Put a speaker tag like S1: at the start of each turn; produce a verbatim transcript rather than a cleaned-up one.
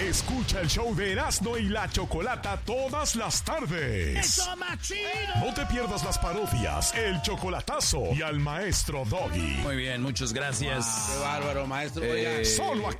S1: Escucha el show de Erasmo y la Chocolata todas las tardes.
S2: ¡Eso, más chido!
S1: No te pierdas las parodias, el chocolatazo y al maestro Doggy.
S3: Muy bien, muchas gracias.
S4: Qué bárbaro, maestro.
S3: Eh,
S4: Oiga.
S1: Solo aquí.